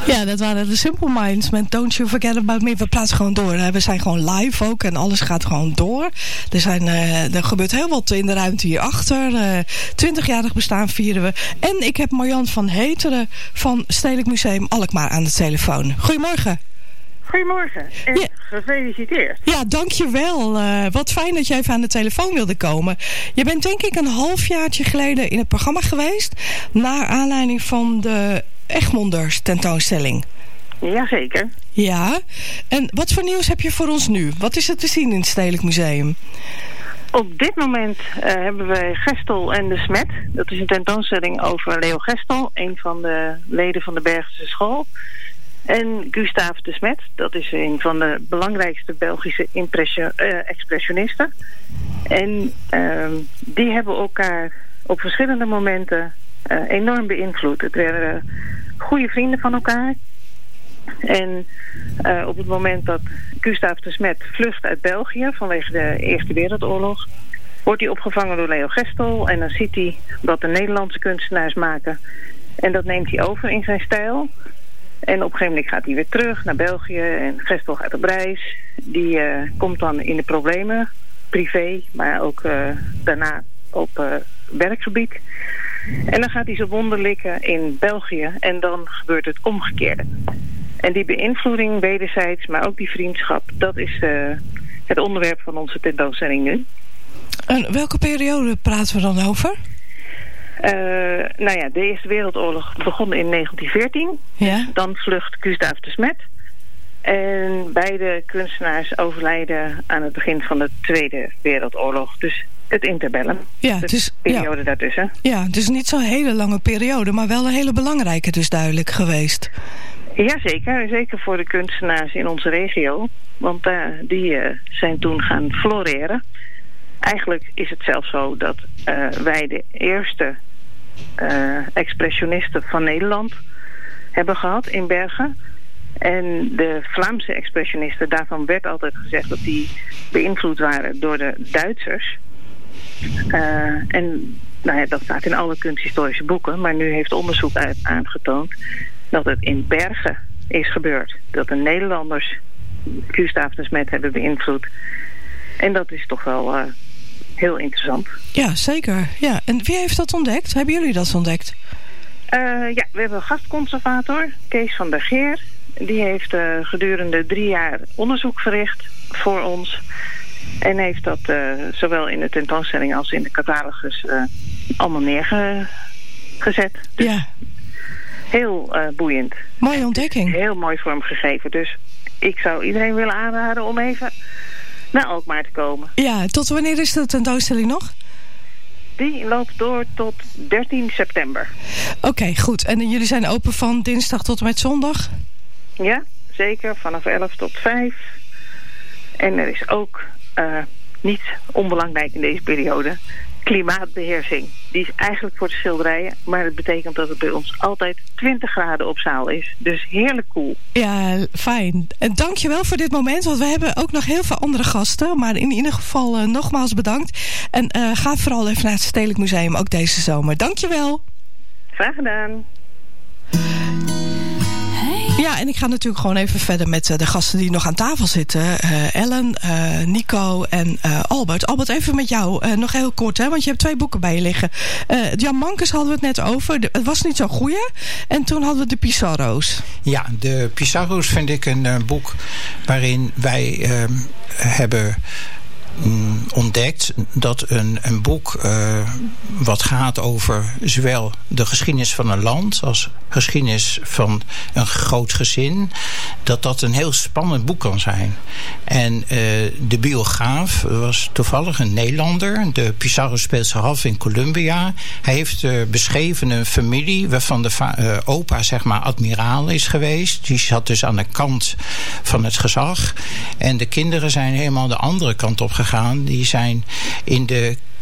Ja, dat waren de Simple Minds met Don't You Forget About Me. We praten gewoon door. We zijn gewoon live ook en alles gaat gewoon door. Er gebeurt heel wat in de ruimte hierachter. 20-jarig bestaan vieren we. En ik heb Marjan van Heteren van Stedelijk Museum Alkmaar aan de telefoon. Goedemorgen. Goedemorgen en gefeliciteerd. Ja, dankjewel. Wat fijn dat je even aan de telefoon wilde komen. Je bent denk ik een halfjaartje geleden in het programma geweest, naar aanleiding van de Egmonders tentoonstelling. Jazeker. Ja, en wat voor nieuws heb je voor ons nu? Wat is er te zien in het Stedelijk Museum? Op dit moment hebben wij Gestel en de Smet. Dat is een tentoonstelling over Leo Gestel, een van de leden van de Bergse school. En Gustave de Smet, dat is een van de belangrijkste Belgische expressionisten. En die hebben elkaar op verschillende momenten enorm beïnvloed. Het werden goede vrienden van elkaar. En op het moment dat Gustave de Smet vlucht uit België vanwege de Eerste Wereldoorlog, wordt hij opgevangen door Leo Gestel. En dan ziet hij wat de Nederlandse kunstenaars maken. En dat neemt hij over in zijn stijl. En op een gegeven moment gaat hij weer terug naar België en Gestel gaat op reis. Die komt dan in de problemen, privé, maar ook daarna op werkgebied. En dan gaat hij zijn wonden likken in België en dan gebeurt het omgekeerde. En die beïnvloeding wederzijds, maar ook die vriendschap, dat is het onderwerp van onze tentoonstelling nu. En welke periode praten we dan over? De Eerste Wereldoorlog begon in 1914. Ja. Dan vlucht Gustave de Smet. En beide kunstenaars overlijden aan het begin van de Tweede Wereldoorlog. Dus het interbellum. Ja, de periode daartussen. Ja, dus niet zo'n hele lange periode, maar wel een hele belangrijke dus duidelijk geweest. Ja, zeker. Zeker voor de kunstenaars in onze regio. Want die zijn toen gaan floreren. Eigenlijk is het zelfs zo dat wij de eerste expressionisten van Nederland hebben gehad in Bergen. En de Vlaamse expressionisten, daarvan werd altijd gezegd dat die beïnvloed waren door de Duitsers. Dat staat in alle kunsthistorische boeken. Maar nu heeft onderzoek aangetoond dat het in Bergen is gebeurd. Dat de Nederlanders Gustave de Smet hebben beïnvloed. En dat is toch wel heel interessant. Ja, zeker. Ja. En wie heeft dat ontdekt? Hebben jullie dat ontdekt? We hebben een gastconservator, Kees van der Geer. Die heeft gedurende 3 jaar onderzoek verricht voor ons. En heeft dat zowel in de tentoonstelling als in de catalogus allemaal neergezet. Dus ja. Heel boeiend. Mooie ontdekking. Heel mooi vormgegeven. Dus ik zou iedereen willen aanraden om even naar Alkmaar te komen. Ja, tot wanneer is de tentoonstelling nog? Die loopt door tot 13 september. Oké, goed. En jullie zijn open van dinsdag tot en met zondag? Ja, zeker. Vanaf 11 tot 5. En er is ook niet onbelangrijk in deze periode klimaatbeheersing. Die is eigenlijk voor de schilderijen, maar het betekent dat het bij ons altijd 20 graden op zaal is. Dus heerlijk koel. Ja, fijn. En dankjewel voor dit moment, want we hebben ook nog heel veel andere gasten. Maar in ieder geval nogmaals bedankt. En ga vooral even naar het Stedelijk Museum, ook deze zomer. Dankjewel. Graag gedaan. Ja, en ik ga natuurlijk gewoon even verder met de gasten die nog aan tafel zitten. Ellen, Nico en Albert. Albert, even met jou. Nog heel kort, hè, want je hebt 2 boeken bij je liggen. Jan Mankes hadden we het net over. Het was niet zo goeie. En toen hadden we de Pissarro's. Ja, de Pissarro's vind ik een boek waarin wij hebben ontdekt dat een boek wat gaat over zowel de geschiedenis van een land als geschiedenis van een groot gezin, dat een heel spannend boek kan zijn. En de biograaf was toevallig een Nederlander. De Pissarro speelt zich af in Colombia. Hij heeft beschreven een familie waarvan de opa zeg maar admiraal is geweest. Die zat dus aan de kant van het gezag. En de kinderen zijn helemaal de andere kant op gegaan. Die zijn in de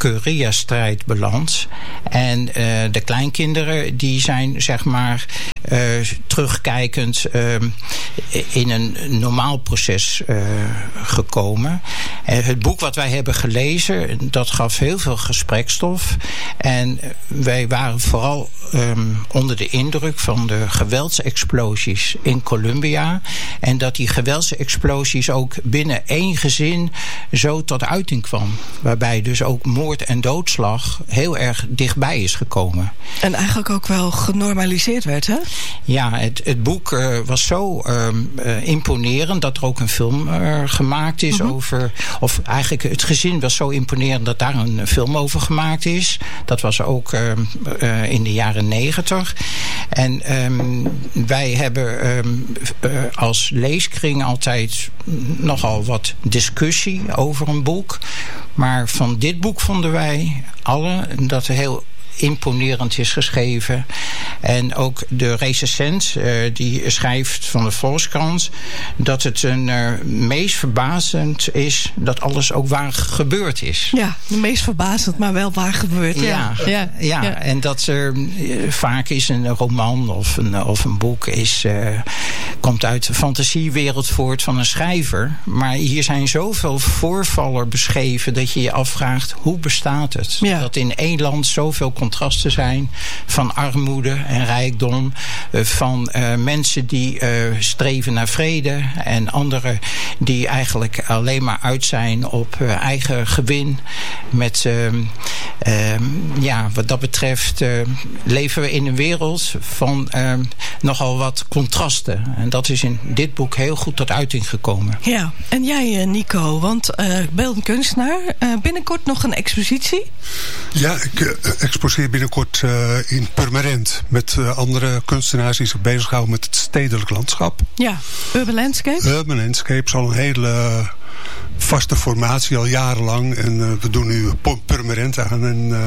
guerrilla-strijd beland. En de kleinkinderen die zijn zeg maar terugkijkend in een normaal proces gekomen. Het boek wat wij hebben gelezen, dat gaf heel veel gesprekstof. En wij waren vooral onder de indruk van de geweldsexplosies in Colombia. En dat die geweldsexplosies ook binnen één gezin zo tot uiting kwam. Waarbij dus ook moord en doodslag heel erg dichtbij is gekomen. En eigenlijk ook wel genormaliseerd werd, hè? Ja, het boek was zo imponerend dat er ook een film gemaakt is over... Of eigenlijk het gezin was zo imponerend dat daar een film over gemaakt is. Dat was ook in de jaren 90. En wij hebben als leeskring altijd nogal wat discussie over een boek. Maar van dit boek vonden wij allen dat het heel imponerend is geschreven. En ook de recensent die schrijft van de Volkskrant dat het een meest verbazend is dat alles ook waar gebeurd is. Ja, de meest verbazend, maar wel waar gebeurd. Ja. En dat vaak is een roman of een boek komt uit de fantasiewereld voort van een schrijver. Maar hier zijn zoveel voorvallen beschreven dat je je afvraagt, hoe bestaat het? Ja. Dat in één land zoveel contrasten zijn van armoede en rijkdom, van mensen die streven naar vrede en anderen die eigenlijk alleen maar uit zijn op eigen gewin. Met wat dat betreft leven we in een wereld van nogal wat contrasten. En dat is in dit boek heel goed tot uiting gekomen. Ja, en jij Nico, want beeldend kunstenaar, binnenkort nog een expositie? Ja, ik exposeer binnenkort in Purmerend met andere kunstenaars die zich bezighouden met het stedelijk landschap. Ja, Urban Landscape? Urban Landscape is al een hele vaste formatie, al jarenlang. En we doen nu Purmerend aan. En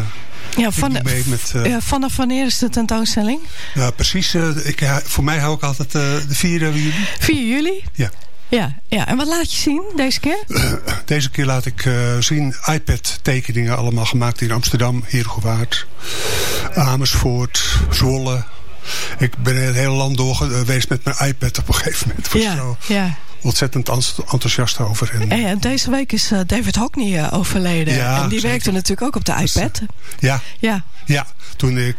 vanaf wanneer is de tentoonstelling? Ja, precies. Voor mij hou ik altijd de 4 juli. 4 juli? Ja. Ja, en wat laat je zien deze keer? Deze keer laat ik zien iPad-tekeningen, allemaal gemaakt in Amsterdam, Heerhugowaard, Amersfoort, Zwolle. Ik ben het hele land door geweest met mijn iPad op een gegeven moment. Ontzettend enthousiast over. En deze week is David Hockney overleden. Ja, en die werkte natuurlijk ook op de iPad. Ja, toen ik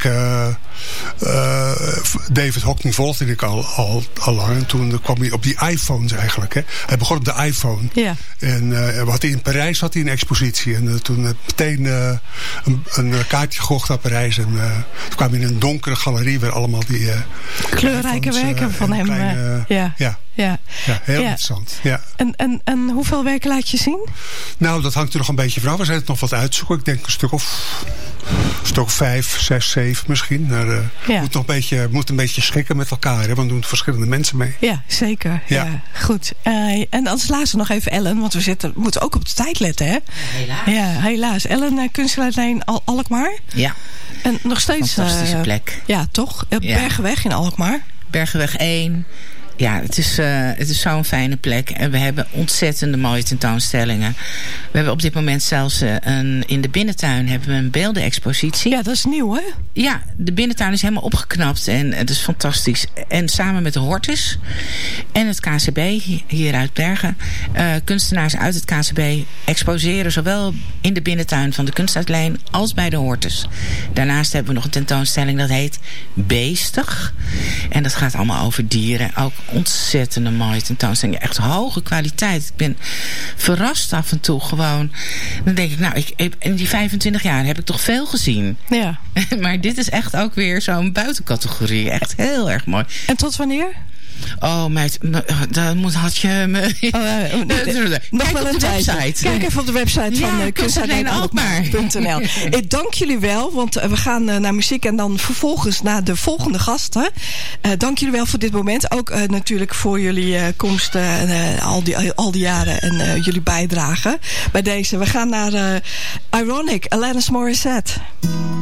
David Hockney volgde ik al lang. En toen kwam hij op die iPhones eigenlijk. Hè. Hij begon op de iPhone. Ja. En in Parijs had hij een expositie. En toen meteen een kaartje gekocht naar Parijs. En toen kwam hij in een donkere galerie waar allemaal die kleurrijke werken van hem. Ja, heel interessant. Ja. En hoeveel werken laat je zien? Nou, dat hangt er nog een beetje vanaf. We zijn het nog wat uitzoeken. Ik denk een stuk of 5, 6, 7 misschien. Moet een beetje schikken met elkaar. Hè? Want doen verschillende mensen mee. Ja, zeker. Ja. Goed. En als laatste nog even Ellen. Want we moeten ook op de tijd letten. Hè? Helaas. Ja, helaas. Ellen, kunstenaarlijn Alkmaar. Ja. En nog steeds... Fantastische plek. Ja, toch? Bergenweg in Alkmaar. Bergenweg 1... Ja, het is zo'n fijne plek. En we hebben ontzettende mooie tentoonstellingen. We hebben op dit moment zelfs in de binnentuin hebben we een beeldenexpositie. Ja, dat is nieuw, hè? Ja, de binnentuin is helemaal opgeknapt. En het is fantastisch. En samen met de Hortus en het KCB hier uit Bergen. Kunstenaars uit het KCB exposeren zowel in de binnentuin van de Kunstuitleen als bij de Hortus. Daarnaast hebben we nog een tentoonstelling dat heet Beestig. En dat gaat allemaal over dieren. Ook ontzettende mooie tentoonstellingen. Echt hoge kwaliteit. Ik ben verrast af en toe gewoon. Dan denk ik, in die 25 jaar heb ik toch veel gezien. Ja. Maar dit is echt ook weer zo'n buitencategorie. Echt heel erg mooi. En tot wanneer? Oh, meid, dan had je me... nog wel een website. Kijk even op de website van kunstuitleen.nl. Ik dank jullie wel, want we gaan naar muziek en dan vervolgens naar de volgende gasten. Dank jullie wel voor dit moment. Ook natuurlijk voor jullie komst al die jaren en jullie bijdrage bij deze. We gaan naar Ironic, Alanis Morissette.